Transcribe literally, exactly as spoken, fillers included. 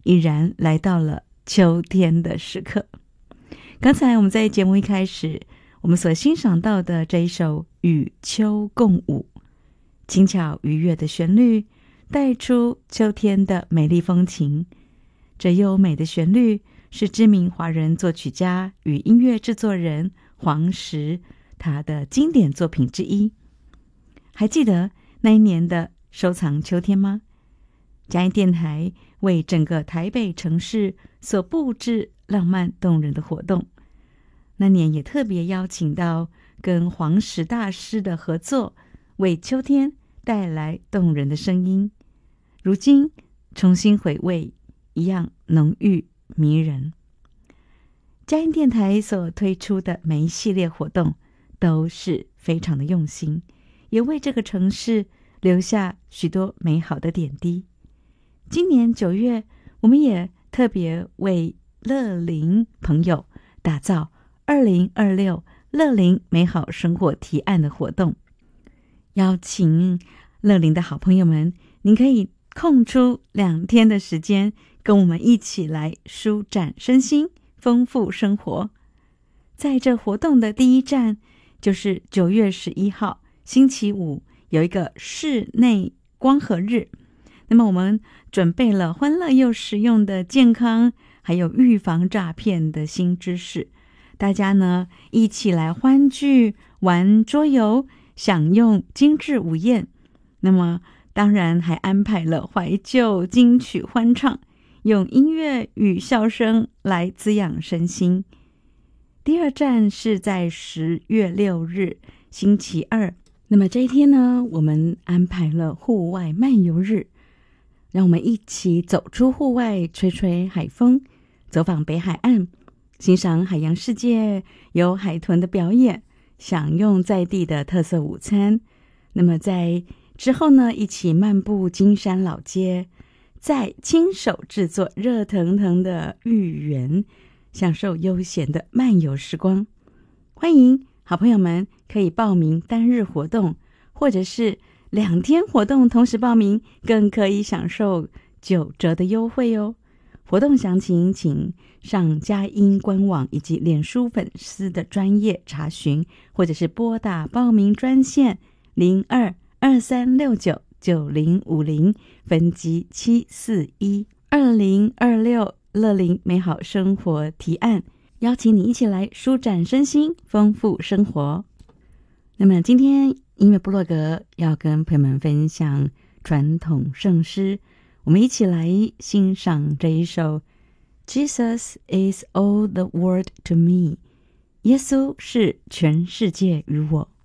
已然来到了秋天的时刻。刚才我们在节目一开始，我们所欣赏到的这一首《与秋共舞》，轻巧愉悦的旋律带出秋天的美丽风情。这优美的旋律是知名华人作曲家与音乐制作人黄石他的经典作品之一。还记得那一年的收藏秋天吗？嘉义电台为整个台北城市所布置浪漫动人的活动，那年也特别邀请到跟黄石大师的合作，为秋天带来动人的声音。如今重新回味，一样浓郁迷人。嘉义电台所推出的每一系列活动都是非常的用心，也为这个城市留下许多美好的点滴。今年九月，我们也特别为乐龄朋友打造二零二六乐龄美好生活提案的活动，邀请乐龄的好朋友们，您可以空出两天的时间，跟我们一起来舒展身心，丰富生活。在这活动的第一站，就是九月十一号星期五，有一个室内光合日。那么我们准备了欢乐又实用的健康，还有预防诈骗的新知识。大家呢一起来欢聚，玩桌游，享用精致午宴。那么当然还安排了怀旧金曲欢唱，用音乐与笑声来滋养身心。第二站是在十月六日星期二，那么这一天呢，我们安排了户外漫游日，让我们一起走出户外，吹吹海风，走访北海岸，欣赏海洋世界，有海豚的表演，享用在地的特色午餐。那么在之后呢，一起漫步金山老街，再亲手制作热腾腾的芋圆，享受悠闲的漫游时光。欢迎好朋友们可以报名单日活动，或者是两天活动同时报名，更可以享受九折的优惠哦。活动详情请上佳音官网以及脸书粉丝的专页查询，或者是拨打报名专线零二二三六九九零五零分机七四一。二零二六乐龄美好生活提案，邀请你一起来舒展身心，丰富生活。那么今天音乐部落格要跟朋友们分享传统圣诗，我们一起来欣赏这一首 Jesus is all the world to me， 耶稣是全世界于我。